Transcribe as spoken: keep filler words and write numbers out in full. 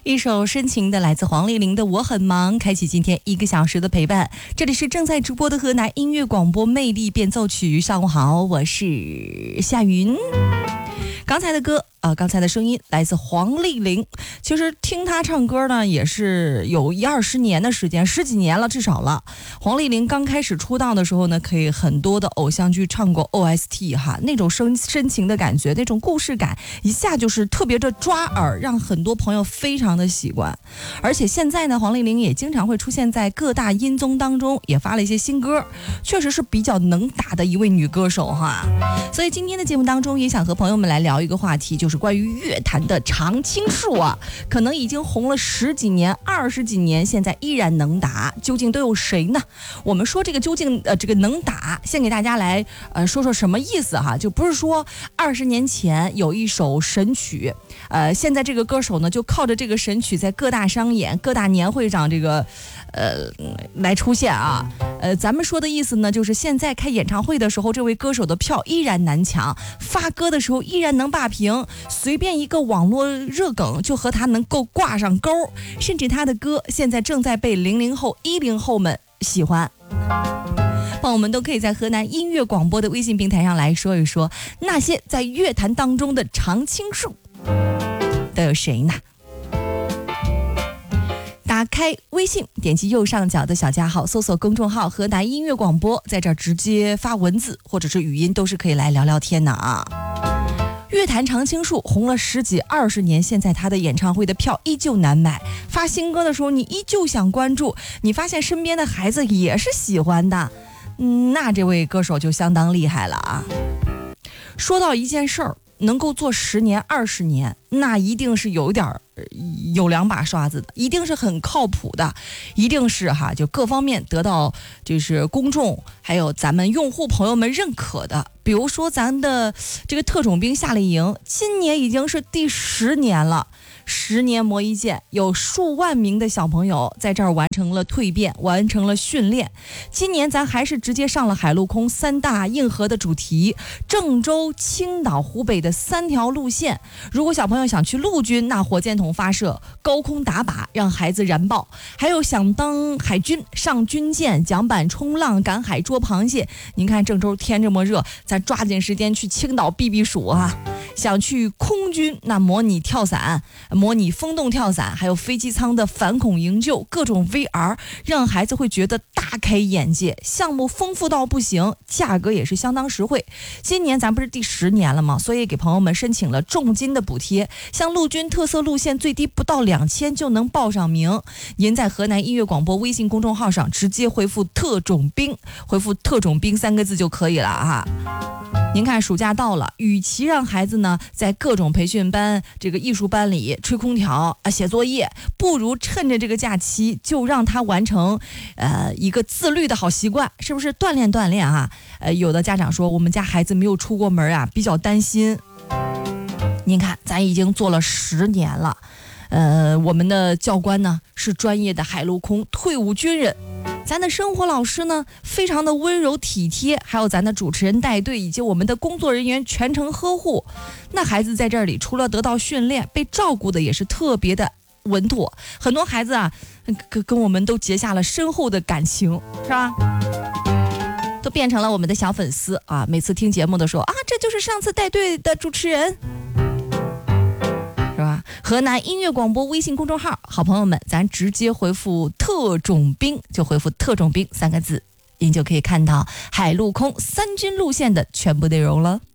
一首深情的来自黄丽玲的《我很忙》，开启今天一个小时的陪伴。这里是正在直播的河南音乐广播魅力变奏曲，上午好，我是夏云。刚才的歌呃，刚才的声音来自黄丽玲。其实听她唱歌呢，也是有一二十年的时间，十几年了，至少了。黄丽玲刚开始出道的时候呢，可以很多的偶像剧唱过 O S T 哈，那种深深情的感觉，那种故事感，一下就是特别的抓耳，让很多朋友非常的喜欢。而且现在呢，黄丽玲也经常会出现在各大音综当中，也发了一些新歌，确实是比较能打的一位女歌手哈。所以今天的节目当中，也想和朋友们来聊一个话题，就是关于乐坛的常青树啊，可能已经红了十几年、二十几年，现在依然能打，究竟都有谁呢？我们说这个究竟呃这个能打，先给大家来呃说说什么意思哈，就不是说二十年前有一首神曲，呃现在这个歌手呢就靠着这个神曲在各大商演、各大年会上这个呃来出现啊。呃咱们说的意思呢，就是现在开演唱会的时候，这位歌手的票依然难抢，发歌的时候依然能霸屏，随便一个网络热梗就和他能够挂上钩，甚至他的歌现在正在被零零后、一零后们喜欢。朋友们都可以在河南音乐广播的微信平台上来说一说，那些在乐坛当中的常青树都有谁呢？打开微信，点击右上角的小加号，搜索公众号河南音乐广播，在这儿直接发文字或者是语音，都是可以来聊聊天的啊。乐坛常青树红了十几二十年，现在他的演唱会的票依旧难买，发新歌的时候你依旧想关注，你发现身边的孩子也是喜欢的，嗯，那这位歌手就相当厉害了啊。说到一件事儿能够做十年二十年，那一定是有点有两把刷子的，一定是很靠谱的，一定是哈就各方面得到就是公众还有咱们用户朋友们认可的。比如说咱的这个特种兵夏令营，今年已经是第十年了，十年磨一剑，有数万名的小朋友在这儿完成了蜕变，完成了训练。今年咱还是直接上了海陆空三大硬核的主题，郑州、青岛、湖北的三条路线。如果小朋友想去陆军，那火箭筒发射、高空打靶让孩子燃爆；还有想当海军，上军舰、桨板冲浪、赶海捉螃蟹。您看郑州天这么热，咱抓紧时间去青岛避避暑啊！想去空军，那模拟跳伞、模拟风洞跳伞，还有飞机舱的反恐营救，各种 V R， 让孩子会觉得大开眼界。项目丰富到不行，价格也是相当实惠。今年咱不是第十年了吗？所以给朋友们申请了重金的补贴，像陆军特色路线最低不到两千就能报上名。您在河南音乐广播微信公众号上直接回复特种兵，回复特种兵三个字就可以了哈。您看暑假到了，与其让孩子呢在各种培训班、这个艺术班里吹空调啊、写作业，不如趁着这个假期就让他完成呃一个自律的好习惯，是不是锻炼锻炼啊？呃，有的家长说我们家孩子没有出过门啊，比较担心。您看，咱已经做了十年了，呃，我们的教官呢是专业的海陆空退伍军人。咱的生活老师呢非常的温柔体贴，还有咱的主持人带队以及我们的工作人员全程呵护，那孩子在这里除了得到训练，被照顾的也是特别的稳妥。很多孩子啊跟跟我们都结下了深厚的感情，是吧？都变成了我们的小粉丝啊！每次听节目的时候啊，这就是上次带队的主持人，是吧？河南音乐广播微信公众号，好朋友们，咱直接回复特种兵，就回复特种兵三个字，您就可以看到海陆空三军路线的全部内容了。